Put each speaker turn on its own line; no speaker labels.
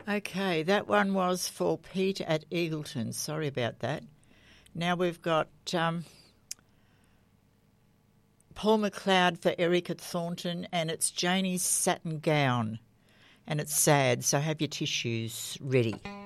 Okay, that one was for Pete at Eagleton. Sorry about that. Now we've got Paul McLeod for Eric at Thornton, and it's Janie's satin gown, and it's sad, so have your tissues ready.